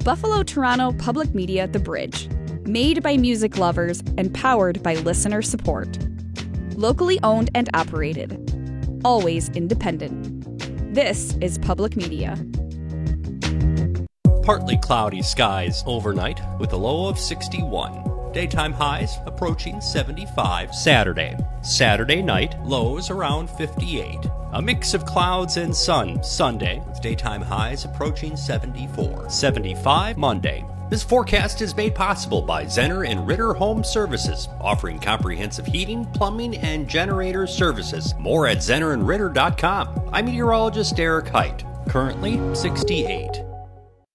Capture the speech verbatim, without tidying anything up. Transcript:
Buffalo Toronto Public Media The Bridge. Made by music lovers and powered by listener support. Locally owned and operated. Always independent. This is Public Media. Partly cloudy skies overnight with a low of sixty-one. Daytime highs approaching seventy-five Saturday. Saturday night, lows around fifty-eight. A mix of clouds and sun Sunday with daytime highs approaching seventy-four. seventy-five Monday. This forecast is made possible by Zenner and Ritter Home Services, offering comprehensive heating, plumbing, and generator services. More at zenner and ritter dot com. I'm meteorologist Derek Height. Currently sixty-eight.